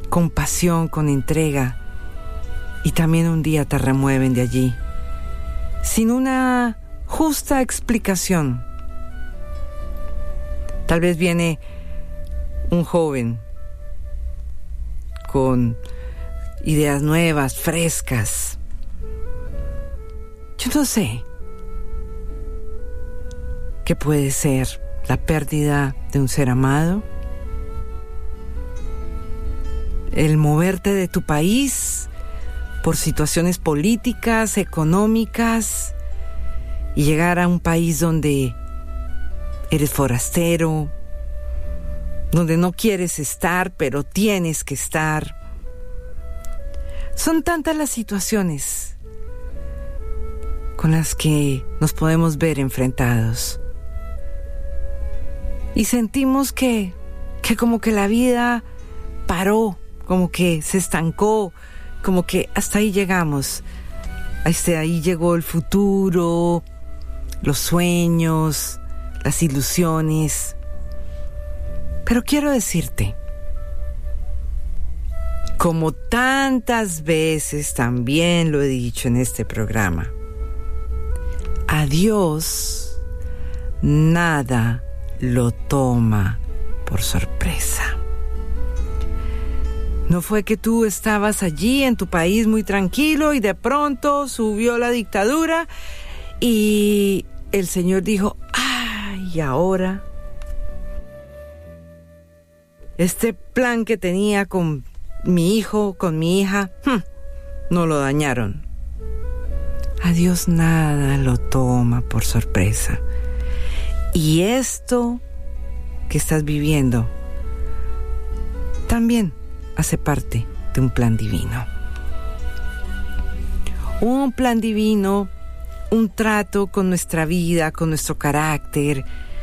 con pasión, con entrega, y también un día te remueven de allí, sin una justa explicación. Tal vez viene un joven con ideas nuevas, frescas. Yo no sé qué puede ser la pérdida de un ser amado, el moverte de tu país por situaciones políticas, económicas, y llegar a un país donde eres forastero, donde no quieres estar, pero tienes que estar. Son tantas las situaciones con las que nos podemos ver enfrentados. Y sentimos que como que la vida paró, como que se estancó, como que hasta ahí llegamos. Hasta ahí llegó el futuro, los sueños, las ilusiones. Pero quiero decirte, como tantas veces también lo he dicho en este programa, a Dios nada lo toma por sorpresa. No fue que tú estabas allí en tu país muy tranquilo y de pronto subió la dictadura y el Señor dijo, ¡ay, ahora! Este plan que tenía con mi hijo, con mi hija, no lo dañaron. A Dios nada lo toma por sorpresa. Y esto que estás viviendo también hace parte de un plan divino. Un plan divino, un trato con nuestra vida, con nuestro carácter,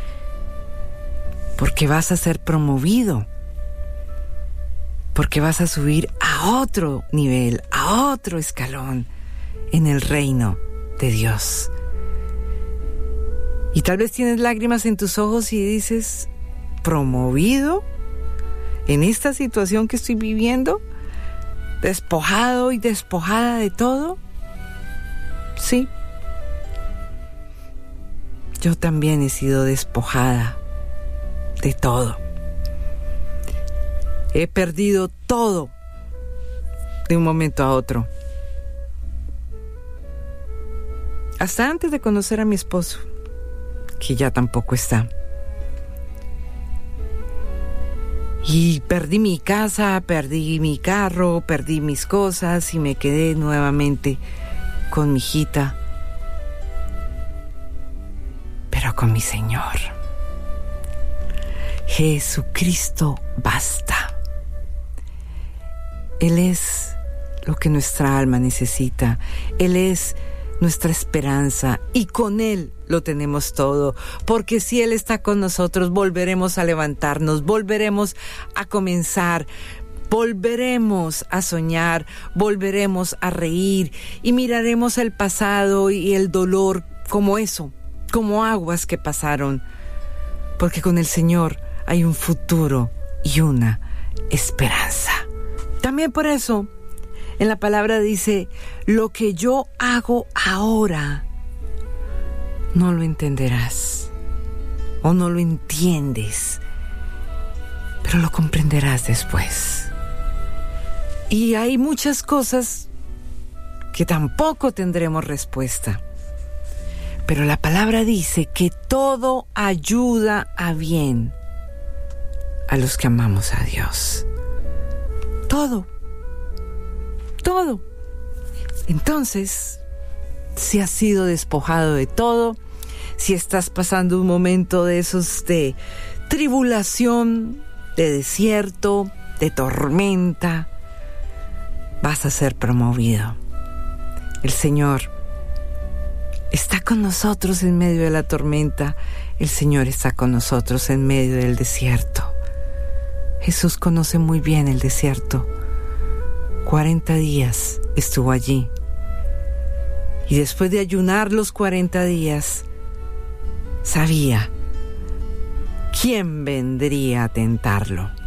porque vas a ser promovido, porque vas a subir a otro nivel, a otro escalón en el reino de Dios. Y tal vez tienes lágrimas en tus ojos y dices, ¿promovido en esta situación que estoy viviendo? ¿Despojado y despojada de todo? Sí. Yo también he sido despojada de todo. He perdido todo de un momento a otro. Hasta antes de conocer a mi esposo, que ya tampoco está. Y perdí mi casa, perdí mi carro, perdí mis cosas y me quedé nuevamente con mi hijita, pero con mi Señor. Jesucristo basta. Él es lo que nuestra alma necesita. Él es nuestra esperanza y con Él lo tenemos todo, porque si Él está con nosotros, volveremos a levantarnos, volveremos a comenzar, volveremos a soñar, volveremos a reír y miraremos el pasado y el dolor como eso, como aguas que pasaron, porque con el Señor hay un futuro y una esperanza. También por eso en la palabra dice, lo que yo hago ahora no lo entenderás o no lo entiendes, pero lo comprenderás después. Y hay muchas cosas que tampoco tendremos respuesta, pero la palabra dice que todo ayuda a bien a los que amamos a Dios. Todo. Entonces, si has sido despojado de todo, si estás pasando un momento de esos de tribulación, de desierto, de tormenta, vas a ser promovido. El Señor está con nosotros en medio de la tormenta. El Señor está con nosotros en medio del desierto. Jesús conoce muy bien el desierto. 40 días estuvo allí. Y después de ayunar los 40 días, sabía quién vendría a tentarlo.